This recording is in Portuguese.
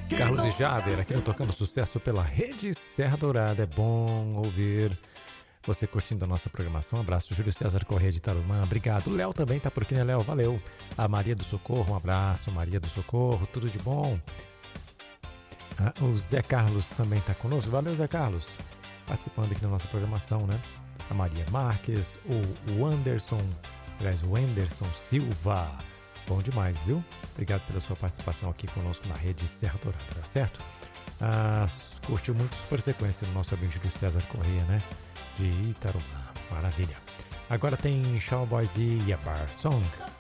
Carlos e Jader aqui no Tocando Sucesso pela Rede Serra Dourada. É bom ouvir você curtindo a nossa programação. Um abraço, Júlio César Corrêa de Tarumã. Obrigado. O Léo também tá por aqui, né, Léo? Valeu. A Maria do Socorro, um abraço. Maria do Socorro, tudo de bom. O Zé Carlos também tá conosco. Valeu, Zé Carlos. Participando aqui da nossa programação, né? A Maria Marques, o Anderson, aliás, o Anderson Silva. Bom demais, viu? Obrigado pela sua participação aqui conosco na Rede Serra Dourada, tá certo? Curtiu muito Super Sequência do nosso amigo Júlio César Corrêa, né? De Itarumã. Maravilha. Agora tem Shaw Boys e A Bar Song.